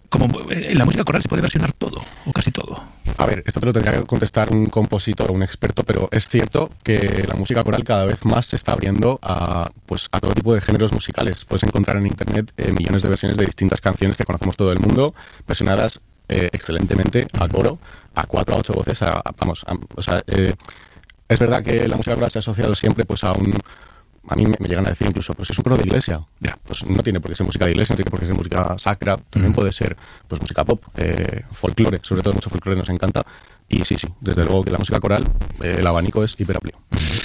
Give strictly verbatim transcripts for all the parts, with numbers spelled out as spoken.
como en la música coral se puede versionar todo, o casi todo. A ver, esto te lo tendría que contestar un compositor o un experto, pero es cierto que la música coral cada vez más se está abriendo a, pues, a todo tipo de géneros musicales. Puedes encontrar en internet eh, millones de versiones de distintas canciones que conocemos todo el mundo, versionadas eh, excelentemente a coro, a cuatro, a ocho voces, a, a, vamos, a, o sea, eh, es verdad que la música coral se ha asociado siempre pues a un... A mí me, me llegan a decir incluso, pues es un coro de iglesia. Ya, pues no tiene por qué ser música de iglesia, no tiene por qué ser música sacra, también mm. puede ser pues música pop, eh, folclore, sobre todo mucho folclore nos encanta. Y sí, sí, desde luego que la música coral, eh, el abanico es hiper amplio.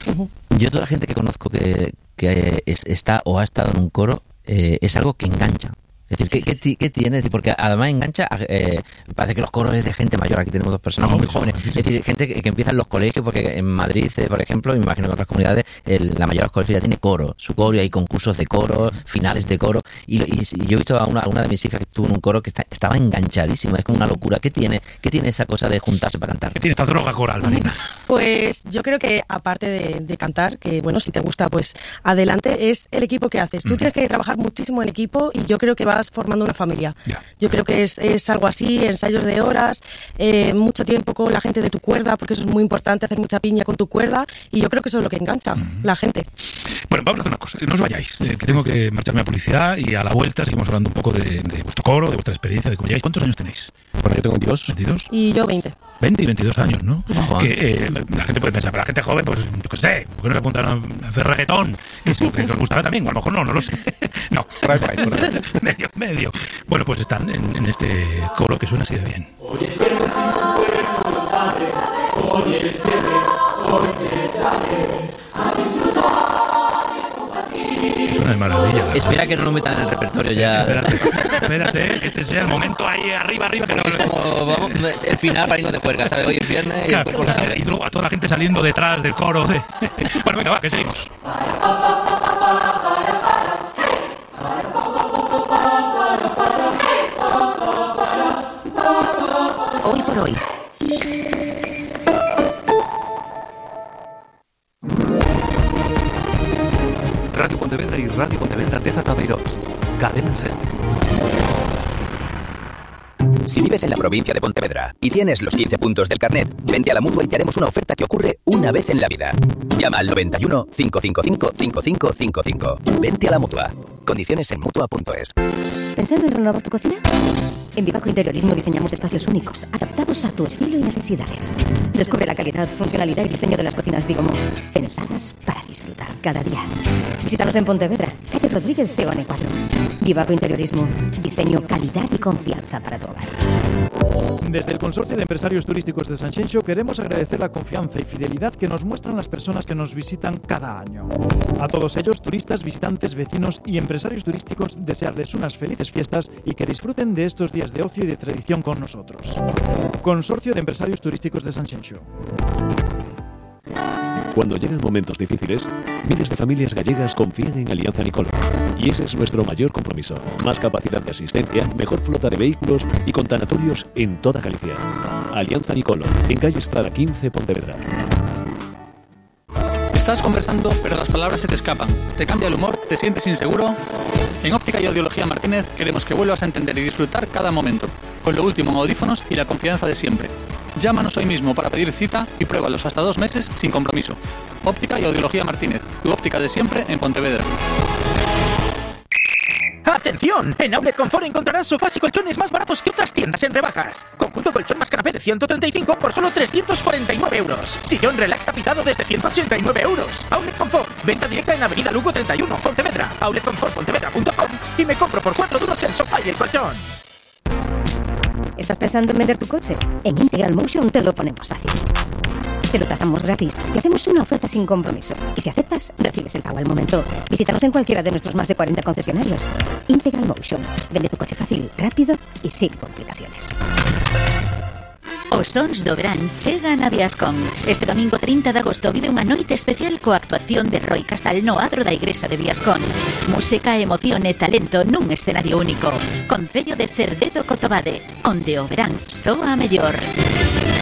Yo toda la gente que conozco que, que es, está o ha estado en un coro, eh, es algo que engancha. Es decir, ¿qué, qué, qué tiene? Es decir, porque además engancha, eh, parece que los coros es de gente mayor, aquí tenemos dos personas no, muy jóvenes, es decir, gente que, que empieza en los colegios, porque en Madrid, eh, por ejemplo, y me imagino que en otras comunidades, el, la mayoría de los colegios ya tiene coro, su coro, y hay concursos de coro, finales de coro, y, y, y yo he visto a una, a una de mis hijas que estuvo en un coro que está, estaba enganchadísima, es como una locura. ¿Qué tiene, qué tiene esa cosa de juntarse para cantar? ¿Qué tiene esta droga coral, Marina? Pues yo creo que aparte de, de cantar, que bueno, si te gusta, pues adelante, es el equipo que haces. Tú mm. tienes que trabajar muchísimo en equipo y yo creo que vas formando una familia. Yeah. Yo creo que es, es algo así, ensayos de horas, eh, mucho tiempo con la gente de tu cuerda, porque eso es muy importante, hacer mucha piña con tu cuerda, y yo creo que eso es lo que engancha mm. la gente. Bueno, vamos a hacer una cosa, no os vayáis, eh, que tengo que marcharme a publicidad y a la vuelta seguimos hablando un poco de, de vuestro coro, de vuestra experiencia, de cómo llegáis. ¿Cuántos años tenéis? Bueno, yo tengo veintidós. ¿veintidós? Y yo veinte. veinte y veintidós años, ¿no? Oh, que eh, la gente puede pensar, pero la gente joven, pues yo qué sé, ¿por qué no se apuntan a hacer reggaetón? Que es lo que os gustará también, o a lo mejor no, no lo sé. No, por ahí, por ahí, por ahí. medio, medio. Bueno, pues están en, en este coro que suena así de bien. Hoy es viernes y no pueden los padres, hoy es viernes, hoy se sale a disfrutar y a compartir. Suena de maravilla, ¿verdad? Espera que no lo metan en el repertorio ya. Espérate, espérate, que este sea el momento ahí arriba, arriba. Que no... Es como, vamos, el final para irnos de juerga, ¿sabes? Hoy es viernes claro, y, el y, y luego a toda la gente saliendo detrás del coro. De... Bueno, venga, va, que seguimos. Hoy por hoy. Radio Pontevedra y Radio Pontevedra T Z B dos. Cadena SER. Si vives en la provincia de Pontevedra y tienes los quince puntos del carnet, vente a la Mutua y te haremos una oferta que ocurre una vez en la vida. Llama al noventa y uno, cinco cinco cinco, cinco cinco cinco cinco. Vente a la Mutua. Condiciones en mutua punto es. ¿Pensando en renovar tu cocina? En Vivaco Interiorismo diseñamos espacios únicos, adaptados a tu estilo y necesidades. Descubre la calidad, funcionalidad y diseño de las cocinas Digomo, pensadas para disfrutar cada día. Visítanos en Pontevedra, calle Rodríguez Seoane cuatro. Vivaco Interiorismo, diseño, calidad y confianza para tu hogar. Desde el Consorcio de Empresarios Turísticos de Sanxenxo queremos agradecer la confianza y fidelidad que nos muestran las personas que nos visitan cada año. A todos ellos, turistas, visitantes, vecinos y empresarios turísticos, desearles unas felices fiestas y que disfruten de estos días de ocio y de tradición con nosotros. Consorcio de Empresarios Turísticos de Sanxenxo. Cuando llegan momentos difíciles, miles de familias gallegas confían en Alianza Nicolo. Y ese es nuestro mayor compromiso. Más capacidad de asistencia, mejor flota de vehículos y con tanatorios en toda Galicia. Alianza Nicolo, en calle Estrada quince, Pontevedra. Estás conversando, pero las palabras se te escapan. ¿Te cambia el humor? ¿Te sientes inseguro? En Óptica y Audiología Martínez queremos que vuelvas a entender y disfrutar cada momento, con lo último en audífonos y la confianza de siempre. Llámanos hoy mismo para pedir cita y pruébalos hasta dos meses sin compromiso. Óptica y Audiología Martínez, tu óptica de siempre en Pontevedra. ¡Atención! En Outlet Confort encontrarás sofás y colchones más baratos que otras tiendas en rebajas. Conjunto colchón más canapé de ciento treinta y cinco por solo trescientos cuarenta y nueve euros. Sillón relax tapizado desde ciento ochenta y nueve euros. Outlet Confort. Venta directa en Avenida Lugo treinta y uno, Pontevedra. outlet confort pontevedra punto com. Y me compro por cuatro duros el sofá y el colchón. ¿Estás pensando en vender tu coche? En Integral Motion te lo ponemos fácil. Te lo tasamos gratis. Te hacemos una oferta sin compromiso. Y si aceptas, recibes el pago al momento. Visítanos en cualquiera de nuestros más de cuarenta concesionarios. Integral Motion. Vende tu coche fácil, rápido y sin complicaciones. Os sons do verán chegan a Viascon. Este domingo trinta de agosto vive unha noite especial coa actuación de Roy Casal no adro da igrexa de Viascon. Música, emoción e talento nun escenario único. Concello de Cerdedo Cotobade, onde o verán soa a mellor.